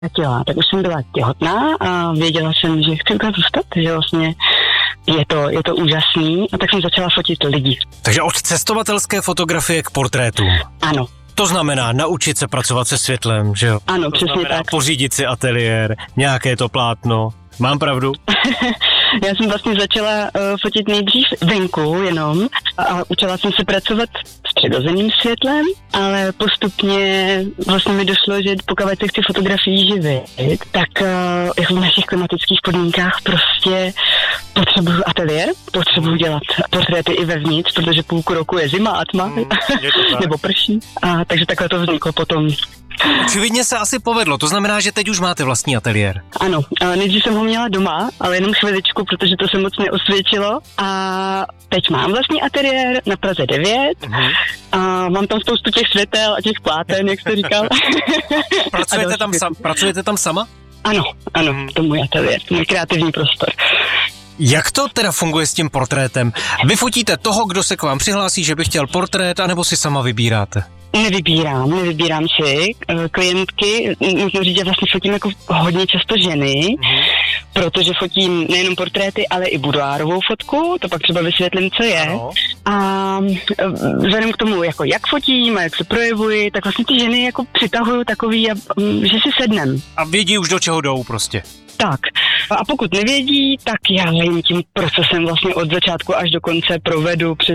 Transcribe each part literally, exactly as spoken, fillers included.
vrátila, tak už jsem byla těhotná a věděla jsem, že chci tam zůstat, že vlastně je to, je to úžasný a tak jsem začala fotit lidi. Takže od cestovatelské fotografie k portrétům. Ano. To znamená naučit se pracovat se světlem, že jo? Ano, to přesně tak. Pořídit si ateliér, nějaké to plátno. Mám pravdu? Já jsem vlastně začala uh, fotit nejdřív venku jenom a, a učila jsem se pracovat s přirozeným světlem, ale postupně vlastně mi došlo, že pokud se chci fotografii živit, tak uh, jako v našich klimatických podmínkách prostě potřebuju ateliér, potřebuju dělat portréty i vevnitř, protože půlku roku je zima a tma, mm, nebo prší. A takže takhle to vzniklo potom. Očividně se asi povedlo, to znamená, že teď už máte vlastní ateliér. Ano, nejdřív jsem ho měla doma, ale jenom chviličku, protože to se moc neosvědčilo. A teď mám vlastní ateliér na Praze devět mm-hmm. a mám tam spoustu těch světel a těch pláten, jak jste říkal. Pracujete, tam sam, pracujete tam sama? Ano, ano, mm. to můj ateliér, můj kreativní prostor. Jak to teda funguje s tím portrétem? Vy fotíte toho, kdo se k vám přihlásí, že by chtěl portrét, anebo si sama vybíráte? Nevybírám, nevybírám si klientky, můžu říct, že vlastně fotím jako hodně často ženy, mm. protože fotím nejenom portréty, ale i budoárovou fotku, to pak třeba vysvětlím, co je. Ano. A vzhledem k tomu, jako jak fotím a jak se projevuji, tak vlastně ty ženy jako přitahuju takový, že si sednem. A vědí už, do čeho jdou prostě. Tak. A pokud nevědí, tak já jim tím procesem vlastně od začátku až do konce provedu přes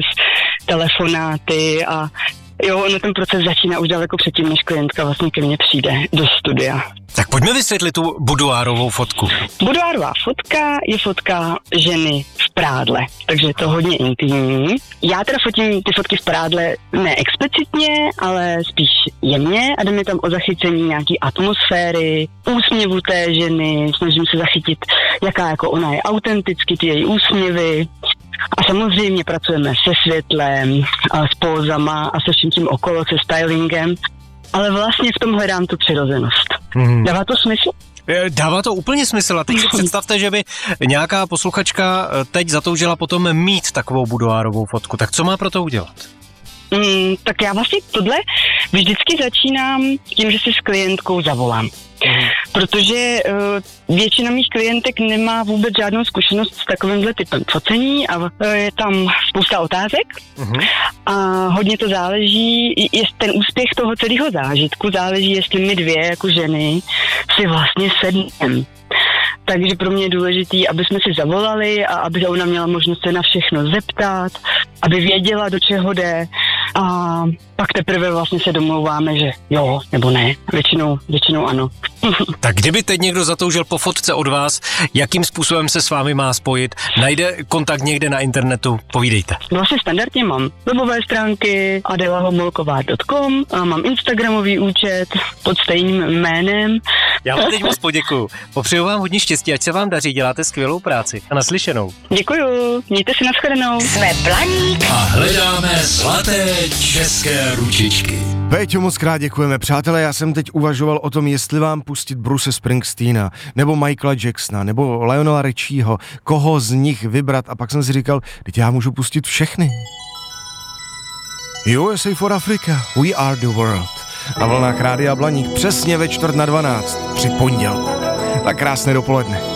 telefonáty a jo, ono ten proces začíná už daleko předtím, než klientka vlastně ke mně přijde do studia. Tak pojďme vysvětlit tu buduárovou fotku. Buduárová fotka je fotka ženy v prádle, takže je to hodně intimní. Já teda fotím ty fotky v prádle ne explicitně, ale spíš jemně a jde mi tam o zachycení nějaký atmosféry, úsměvu té ženy, snažím se zachytit, jaká jako ona je autenticky, ty její úsměvy. A samozřejmě pracujeme se světlem, a s pózama a se vším tím okolo, se stylingem, ale vlastně v tom hledám tu přirozenost. Hmm. Dává to smysl? Dává to úplně smysl. A teď si představte, že by nějaká posluchačka teď zatoužila potom mít takovou buduárovou fotku. Tak co má pro to udělat? Mm, tak já vlastně tohle vždycky začínám tím, že si s klientkou zavolám. Mm. Protože uh, většina mých klientek nemá vůbec žádnou zkušenost s takovýmhle typem focení a uh, je tam spousta otázek mm. a hodně to záleží, je ten úspěch toho celého zážitku záleží, jestli my dvě jako ženy si vlastně sedneme. Takže pro mě je důležitý, aby jsme si zavolali a aby ona měla možnost se na všechno zeptat, aby věděla, do čeho jde a pak teprve vlastně se domlouváme, že jo nebo ne. Většinou, většinou ano. Tak kdyby teď někdo zatoužil po fotce od vás, jakým způsobem se s vámi má spojit? Najde kontakt někde na internetu? Povídejte. Vlastně standardně mám webové stránky adela homolková tečka com a mám instagramový účet pod stejným jménem. Já vám teď moc poděkuju. Popřeju vám hodně štěstí, ať se vám daří, děláte skvělou práci. A naslyšenou. Děkuju, mějte se, nashledanou. Jsme Blaník a hledáme zlaté české ručičky. Péťo, moc krát děkujeme. Přátelé, já jsem teď uvažoval o tom, jestli vám pustit Bruce Springsteena, nebo Michaela Jacksona, nebo Lionela Richieho, koho z nich vybrat, a pak jsem si říkal, teď já můžu pustit všechny. U S A for Africa, we are the world. Na vlnách Rádia Blaník přesně ve čtvrt na dvanáct při pondělku. Tak krásné dopoledne.